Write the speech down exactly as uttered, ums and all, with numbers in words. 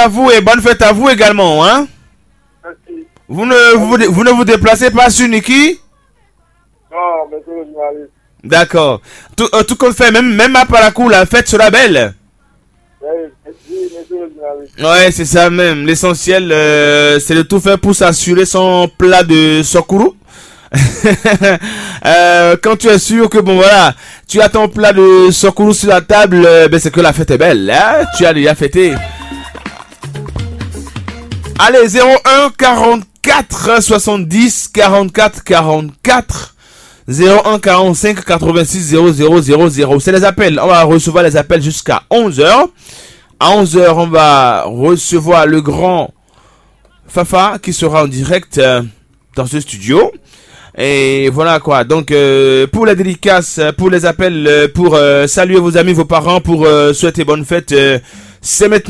à vous et bonne fête à vous également, hein. Merci. Vous ne vous, vous ne vous déplacez pas sur Niki? Non, monsieur le journaliste. D'accord. Tout, euh, tout compte fait, même, même à Parakou, la fête sera belle. Oui, merci, monsieur le journaliste. Ouais, c'est ça même. L'essentiel, euh, c'est de tout faire pour s'assurer son plat de sokourou. euh, quand tu es sûr que bon voilà, tu as ton plat de sokourou sur la table, euh, ben c'est que la fête est belle, hein? Tu as déjà fêté. Allez, zéro un quarante-quatre soixante-dix quarante-quatre quarante-quatre zéro un quarante-cinq quatre-vingt-six zéro zéro zéro zéro. C'est les appels. On va recevoir les appels jusqu'à onze heures. À onze heures, on va recevoir le grand Fafa qui sera en direct euh, dans ce studio. Et voilà quoi. Donc euh, pour les dédicaces, pour les appels, euh, pour euh, saluer vos amis, vos parents, pour euh, souhaiter bonne fête, euh, c'est maintenant.